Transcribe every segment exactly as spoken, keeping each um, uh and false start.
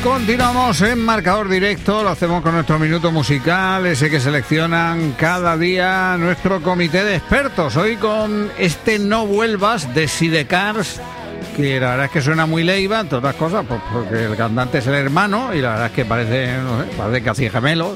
Continuamos en Marcador Directo, lo hacemos con nuestro minuto musical, ese que seleccionan cada día nuestro comité de expertos. Hoy con este No Vuelvas de Sidecars, que la verdad es que suena muy Leiva, entre otras cosas, pues porque el cantante es el hermano y la verdad es que parece, no sé, parece que hacía gemelos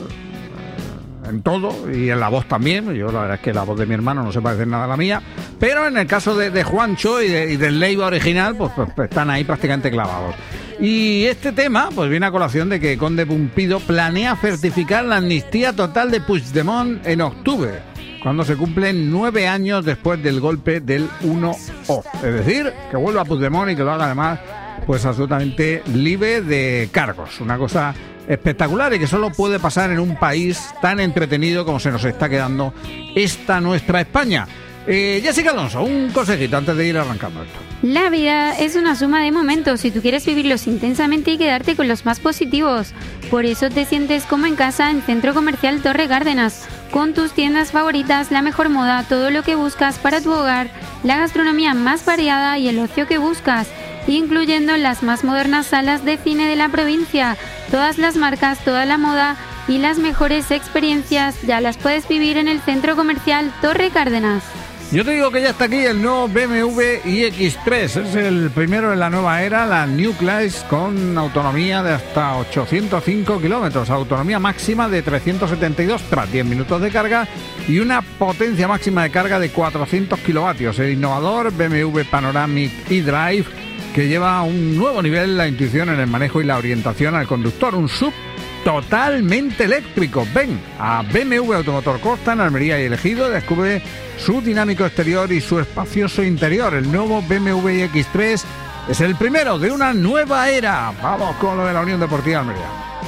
en todo y en la voz también. Yo la verdad es que la voz de mi hermano no se parece nada a la mía, pero en el caso de, de Juancho y, de, y del Leiva original, pues, pues, pues están ahí prácticamente clavados. Y este tema pues viene a colación de que Conde Pumpido planea certificar la amnistía total de Puigdemont en octubre, cuando se cumplen nueve años después del golpe del uno O. Es decir, que vuelva Puigdemont y que lo haga además pues absolutamente libre de cargos. Una cosa espectacular y que solo puede pasar en un país tan entretenido como se nos está quedando esta nuestra España. Eh, Jessica Alonso, un consejito antes de ir arrancando esto. La vida es una suma de momentos y tú quieres vivirlos intensamente y quedarte con los más positivos. Por eso te sientes como en casa en Centro Comercial Torre Cárdenas, con tus tiendas favoritas, la mejor moda, todo lo que buscas para tu hogar, la gastronomía más variada y el ocio que buscas, incluyendo las más modernas salas de cine de la provincia, todas las marcas, toda la moda y las mejores experiencias ya las puedes vivir en el Centro Comercial Torre Cárdenas. Yo te digo que ya está aquí el nuevo B M W i X tres, es el primero en la nueva era, la New Class, con autonomía de hasta ochocientos cinco kilómetros, autonomía máxima de trescientos setenta y dos tras diez minutos de carga y una potencia máxima de carga de cuatrocientos kilovatios. El innovador B M W Panoramic eDrive, que lleva a un nuevo nivel la intuición en el manejo y la orientación al conductor, un sub totalmente eléctrico. Ven a B M W Automotor Costa en Almería y Ejido, descubre su dinámico exterior y su espacioso interior. El nuevo B M W i X tres es el primero de una nueva era. Vamos con lo de la Unión Deportiva Almería.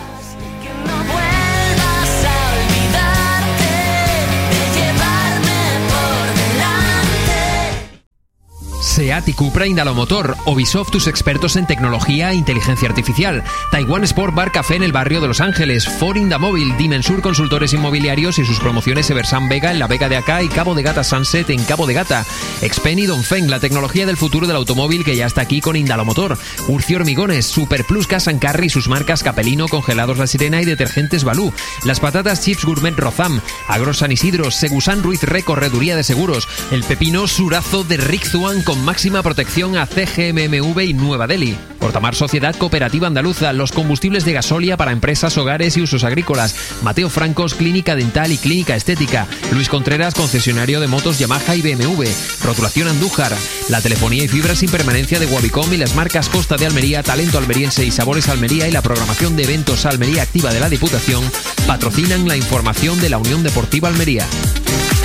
SEAT y Cupra Indalomotor, Ubisoft, tus expertos en tecnología e inteligencia artificial, Taiwan Sport Bar Café en el barrio de Los Ángeles, Ford Indamóvil, Dimensur Consultores Inmobiliarios y sus promociones Eversan Vega en la Vega de Acá y Cabo de Gata Sunset en Cabo de Gata, Xpen y Dongfeng, la tecnología del futuro del automóvil que ya está aquí con Indalomotor, Urcio Hormigones, Super Plus Gas and Carry y sus marcas Capelino, Congelados La Sirena y Detergentes Balú, las patatas Chips Gourmet Rozam, Agro San Isidro, Segusan Ruiz Re Correduría de Seguros, el pepino Surazo de Rick Zuan con máxima protección a C G M M V y Nueva Delhi. Portamar Sociedad Cooperativa Andaluza, los combustibles de gasolina para empresas, hogares y usos agrícolas. Mateo Francos, Clínica Dental y Clínica Estética. Luis Contreras, concesionario de motos Yamaha y B M W. Rotulación Andújar. La telefonía y fibra sin permanencia de Wabicom y las marcas Costa de Almería, Talento Almeriense y Sabores Almería y la programación de eventos Almería Activa de la Diputación patrocinan la información de la Unión Deportiva Almería.